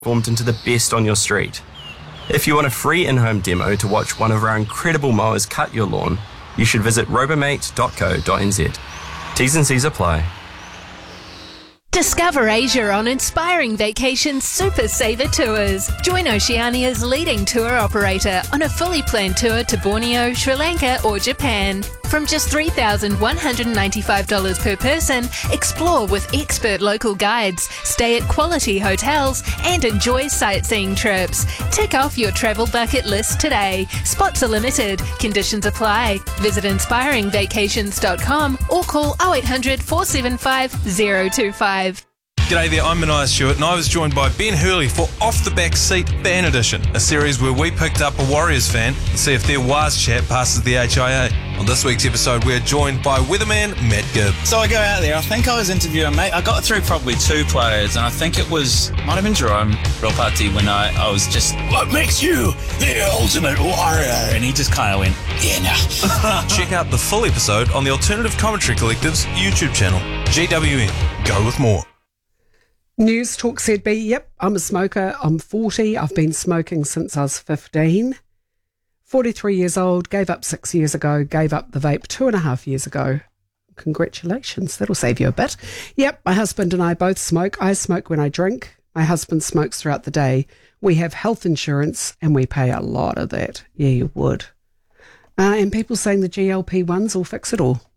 transformed into the best on your street. If you want a free in-home demo to watch one of our incredible mowers cut your lawn, you should visit robomate.co.nz. T's and C's apply. Discover Asia on Inspiring Vacations Super Saver Tours. Join Oceania's leading tour operator on a fully planned tour to Borneo, Sri Lanka or Japan. From just $3,195 per person, explore with expert local guides, stay at quality hotels and enjoy sightseeing trips. Tick off your travel bucket list today. Spots are limited. Conditions apply. Visit inspiringvacations.com or call 0800 475 025. G'day there, I'm Mania Stewart and I was joined by Ben Hurley for Off the Back Seat Fan Edition, a series where we picked up a Warriors fan and see if their Wars chat passes the HIA. On this week's episode, we're joined by weatherman Matt Gibb. So I go out there, I think I was interviewing, mate, I got through probably two players and I think it might have been Jerome Ropati when I was just, what makes you the ultimate warrior? And he just kind of went, yeah, no. Check out the full episode on the Alternative Commentary Collective's YouTube channel. GWN, go with more. News Talk ZB, yep, I'm a smoker. I'm 40. I've been smoking since I was 15. 43 years old, gave up 6 years ago, gave up the vape 2.5 years ago. Congratulations, that'll save you a bit. Yep, my husband and I both smoke. I smoke when I drink. My husband smokes throughout the day. We have health insurance and we pay a lot of that. Yeah, you would. And people saying the GLP-1s will fix it all.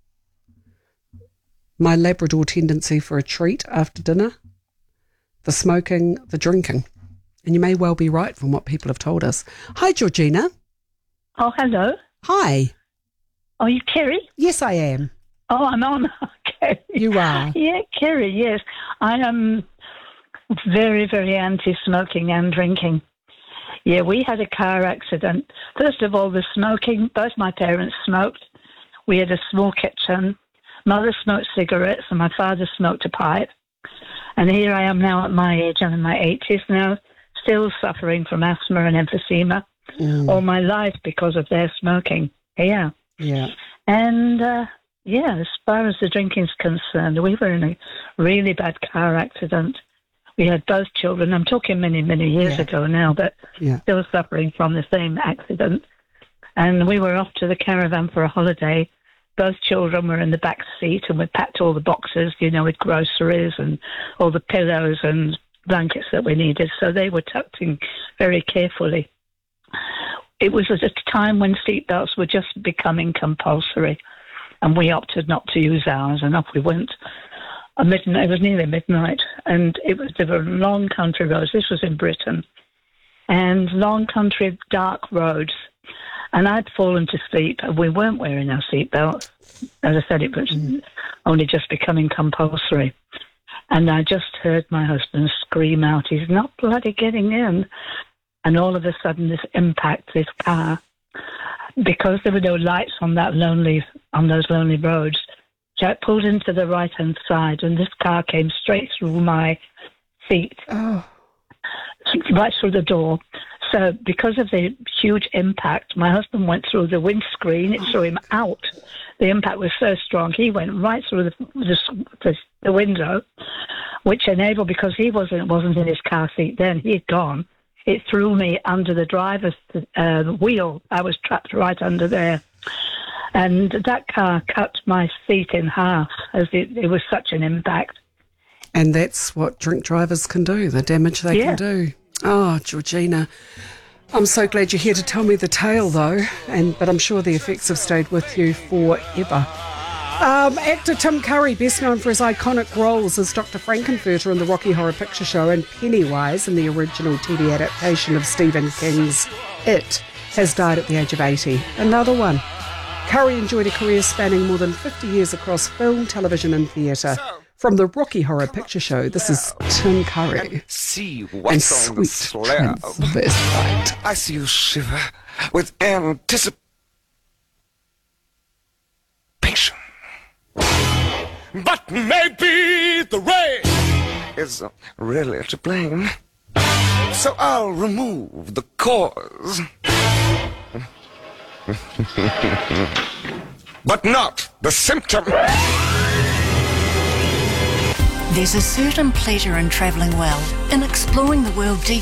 My Labrador tendency for a treat after dinner. The smoking, the drinking. And you may well be right from what people have told us. Hi, Georgina. Oh, hello. Hi. Are you Kerry? Yes, I am. Oh, I'm on. Okay. You are? Yeah, Kerry, yes. I am very, very anti-smoking and drinking. Yeah, we had a car accident. First of all, the smoking. Both my parents smoked. We had a small kitchen. Mother smoked cigarettes and my father smoked a pipe. And here I am now at my age, I'm in my 80s now, still suffering from asthma and emphysema all my life because of their smoking. Yeah. Yeah. And, as far as the drinking's concerned, we were in a really bad car accident. We had both children. I'm talking many, many years ago now, but still suffering from the same accident. And we were off to the caravan for a holiday. Both children were in the back seat and we packed all the boxes, with groceries and all the pillows and blankets that we needed. So they were tucked in very carefully. It was at a time when seatbelts were just becoming compulsory and we opted not to use ours and off we went. It was nearly midnight and there were long country roads. This was in Britain. And long country dark roads. And I'd fallen to sleep. We weren't wearing our seatbelts. As I said, it was only just becoming compulsory. And I just heard my husband scream out, he's not bloody getting in. And all of a sudden, this car, because there were no lights on those lonely roads, Jack pulled into the right-hand side and this car came straight through my seat, right through the door. So because of the huge impact, my husband went through the windscreen. It threw him out. The impact was so strong. He went right through the window, which enabled, because he wasn't in his car seat then, he had gone. It threw me under the driver's wheel. I was trapped right under there. And that car cut my seat in half as it was such an impact. And that's what drink drivers can do, the damage they can do. Oh, Georgina, I'm so glad you're here to tell me the tale, though. But I'm sure the effects have stayed with you forever. Actor Tim Curry, best known for his iconic roles as Dr. Frankenfurter in the Rocky Horror Picture Show and Pennywise in the original TV adaptation of Stephen King's It, has died at the age of 80. Another one. Curry enjoyed a career spanning more than 50 years across film, television and theatre. From the Rocky Horror Picture Show, this is Tim Curry. See what's on the slab. I see you shiver with anticipation. But maybe the rain is really to blame. So I'll remove the cause. But not the symptom. There's a certain pleasure in travelling well, in exploring the world deep